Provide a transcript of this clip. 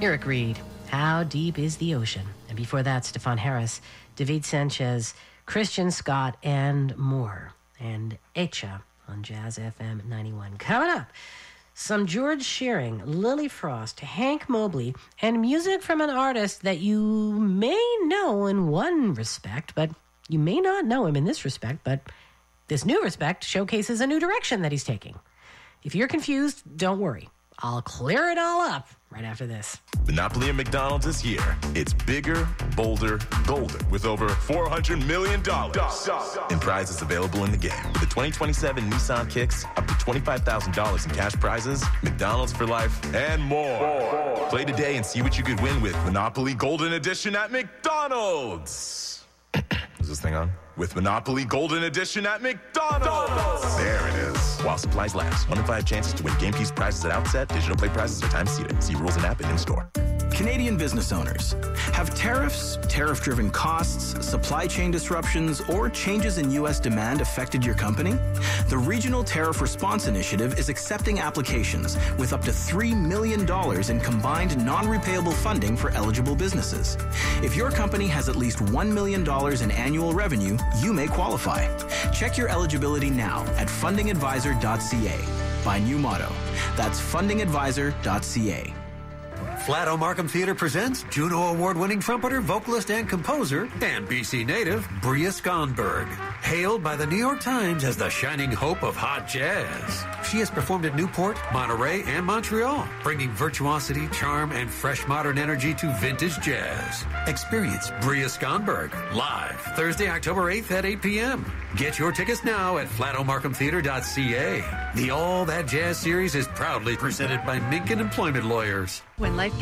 Eric Reed, How Deep is the Ocean? And before that, Stefan Harris, David Sanchez, Christian Scott, and more. And Echa on Jazz FM 91. Coming up, some George Shearing, Lily Frost, Hank Mobley, and music from an artist that you may know in one respect, but you may not know him in this respect, but this new respect showcases a new direction that he's taking. If you're confused, don't worry. I'll clear it all up right after this. Monopoly at McDonald's is here. It's bigger, bolder, golder with over $400 million in prizes available in the game. With the 2027 Nissan Kicks, up to $25,000 in cash prizes, McDonald's for life, and more. Play today and see what you could win with Monopoly Golden Edition at McDonald's. Is this thing on? With Monopoly Golden Edition at McDonald's. There it is. While supplies last. 1 in 5 chances to win game piece prizes at outset. Digital play prizes are time seated. See rules and app and in-store. Canadian business owners. Have tariffs, tariff-driven costs, supply chain disruptions, or changes in U.S. demand affected your company? The Regional Tariff Response Initiative is accepting applications with up to $3 million in combined non-repayable funding for eligible businesses. If your company has at least $1 million in annual revenue, you may qualify. Check your eligibility now at fundingadvisor.ca. My new motto. That's fundingadvisor.ca. Flato Markham Theatre presents Juno Award-winning trumpeter, vocalist, and composer, and BC native, Bria Skonberg. Hailed by the New York Times as the shining hope of hot jazz. She has performed at Newport, Monterey, and Montreal, bringing virtuosity, charm, and fresh modern energy to vintage jazz. Experience Bria Skonberg live Thursday, October 8th at 8 p.m. Get your tickets now at flatomarkhamtheatre.ca. The All That Jazz series is proudly presented by Minkin Employment Lawyers. When life